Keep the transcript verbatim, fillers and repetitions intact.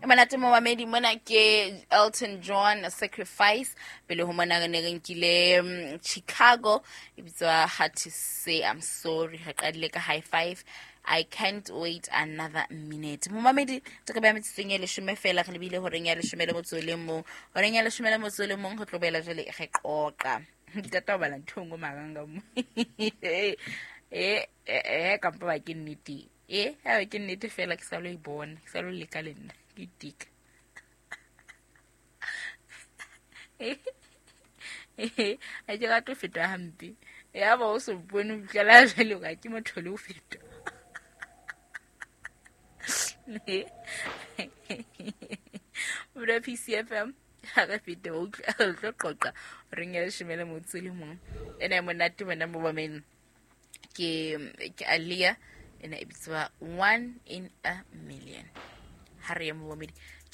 Manate mo mamedi mona ke Elton John, A Sacrifice. Pele ho mona ne re nkile um, Chicago. It's uh, hard to say I'm sorry. Ha qadile ka high five. I can't wait another minute. Mo mamedi to ka ba metseng le shome fela re lebile ho reng ya le shome le motso le mo. Ho reng ya le shome le motso le mo ho tlobela jole e qoqa. Ditata bala nthongo maganga mo. Eh eh eh ka pa ke nnete. Eh ha ke nnete fela ke sa lo ibona. Ke sa lo le ka lena. Dick. Eh eh a je ga to feta hampi ya ba o se bone kala jale ga ke motho le o feta Bura P C F M ha ga feta o tlo qoqa reng ya shimela motse le mo ena mo nate bona mo ba men ke ke Alia ena ebitswa one in a million ha re mo bo